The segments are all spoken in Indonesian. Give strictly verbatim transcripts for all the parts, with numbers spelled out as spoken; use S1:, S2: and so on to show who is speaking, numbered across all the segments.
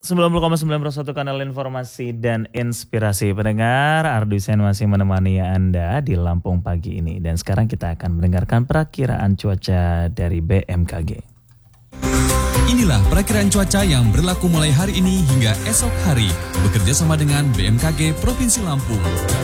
S1: sembilan puluh koma sembilan satu kanal informasi dan inspirasi pendengar. Ardusen masih menemani Anda di Lampung pagi ini. Dan sekarang kita akan mendengarkan perakiraan cuaca dari B M K G.
S2: Inilah perakiraan cuaca yang berlaku mulai hari ini hingga esok hari. Bekerja sama dengan B M K G Provinsi Lampung.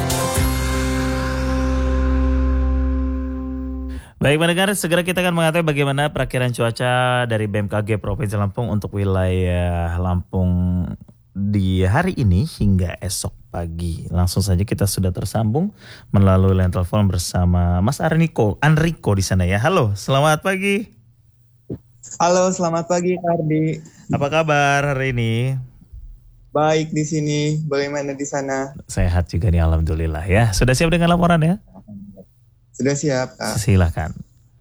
S1: Baik pendengar, segera kita akan mengetahui bagaimana perakiraan cuaca dari B M K G Provinsi Lampung untuk wilayah Lampung di hari ini hingga esok pagi. Langsung saja kita sudah tersambung melalui line telepon bersama Mas Arniko, Anriko di sana ya. Halo, selamat pagi.
S3: Halo, selamat pagi Kak Ardi.
S1: Apa kabar hari ini?
S3: Baik di sini, bagaimana di sana?
S1: Sehat juga nih, alhamdulillah ya. Sudah siap dengan laporan ya?
S3: Sudah siap, Kak.
S1: Silakan.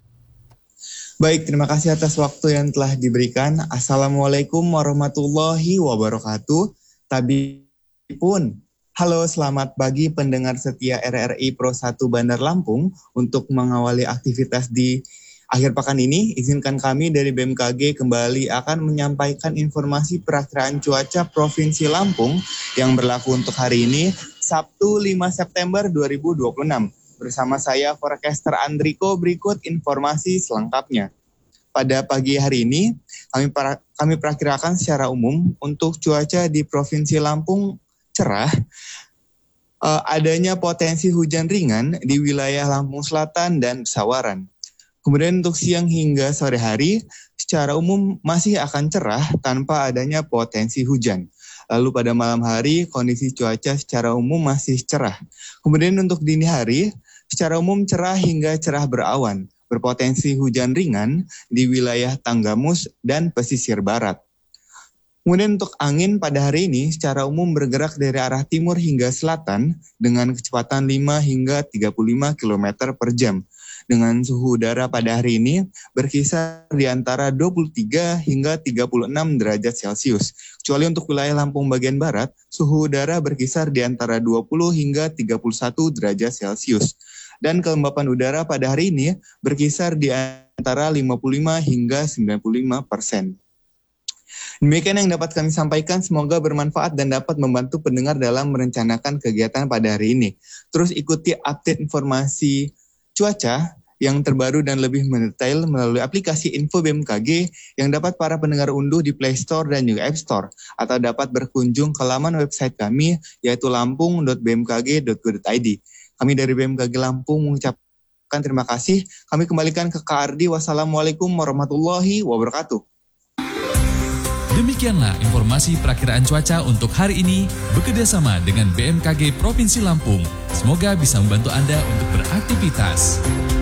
S3: Baik, terima kasih atas waktu yang telah diberikan. Assalamualaikum warahmatullahi wabarakatuh. Tabi pun, halo selamat pagi pendengar setia R R I Pro satu Bandar Lampung. Untuk mengawali aktivitas di akhir pekan ini, izinkan kami dari B M K G kembali akan menyampaikan informasi perakiraan cuaca Provinsi Lampung yang berlaku untuk hari ini, Sabtu lima September dua ribu dua puluh enam. Bersama saya forecaster Andriko, berikut informasi selengkapnya. Pada pagi hari ini, kami para, kami perakirakan secara umum untuk cuaca di Provinsi Lampung cerah. Uh, adanya potensi hujan ringan di wilayah Lampung Selatan dan Pesawaran. Kemudian untuk siang hingga sore hari, secara umum masih akan cerah tanpa adanya potensi hujan. Lalu pada malam hari, kondisi cuaca secara umum masih cerah. Kemudian untuk dini hari, secara umum cerah hingga cerah berawan, berpotensi hujan ringan di wilayah Tanggamus dan pesisir barat. Kemudian untuk angin pada hari ini secara umum bergerak dari arah timur hingga selatan dengan kecepatan lima hingga tiga puluh lima kilometer per jam. Dengan suhu udara pada hari ini berkisar di antara dua puluh tiga hingga tiga puluh enam derajat Celcius. Kecuali untuk wilayah Lampung bagian barat, suhu udara berkisar di antara dua puluh hingga tiga puluh satu derajat Celcius. Dan kelembapan udara pada hari ini berkisar di antara lima puluh lima hingga sembilan puluh lima persen. Demikian yang dapat kami sampaikan, semoga bermanfaat dan dapat membantu pendengar dalam merencanakan kegiatan pada hari ini. Terus ikuti update informasi cuaca yang terbaru dan lebih mendetail melalui aplikasi Info B M K G yang dapat para pendengar unduh di Play Store dan juga App Store, atau dapat berkunjung ke laman website kami yaitu lampung dot b m k g dot go dot i d. Kami dari B M K G Lampung mengucapkan terima kasih. Kami kembalikan ke Kak Ardi. Wassalamualaikum warahmatullahi wabarakatuh.
S2: Demikianlah informasi perakiraan cuaca untuk hari ini bekerjasama dengan B M K G Provinsi Lampung. Semoga bisa membantu Anda untuk beraktivitas.